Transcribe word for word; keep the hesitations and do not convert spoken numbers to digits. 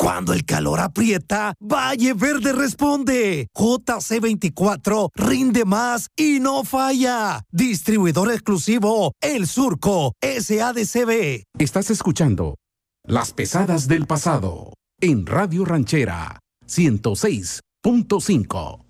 Cuando el calor aprieta, Valle Verde responde. J C veinticuatro rinde más y no falla. Distribuidor exclusivo El Surco S A D C B. Estás escuchando Las Pesadas del Pasado en Radio Ranchera ciento seis punto cinco.